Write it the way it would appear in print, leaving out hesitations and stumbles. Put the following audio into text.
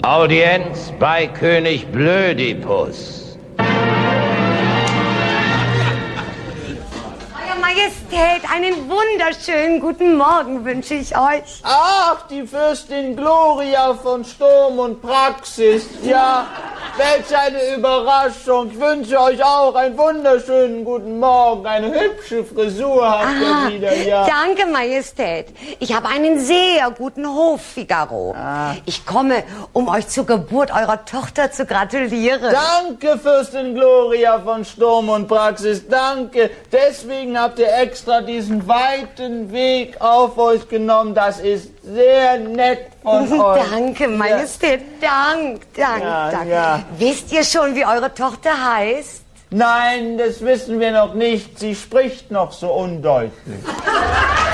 Audienz bei König Blödipus. Euer Majestät, einen wunderschönen guten Morgen wünsche ich euch. Ach, die Fürstin Gloria von Sturm und Praxis. Ja, welch eine Überraschung. Ich wünsche euch auch einen wunderschönen guten Morgen. Eine hübsche Frisur habt ihr wieder, ja. Danke, Majestät. Ich habe einen sehr guten Hof, Figaro. Ich komme, um euch zur Geburt eurer Tochter zu gratulieren. Danke, Fürstin Gloria von Sturm und Praxis, danke. Deswegen habt ihr extra diesen weiten Weg auf euch genommen. Das ist sehr nett von euch. Danke, Majestät. Dank. Ja. Wisst ihr schon, wie eure Tochter heißt? Nein, das wissen wir noch nicht. Sie spricht noch so undeutlich.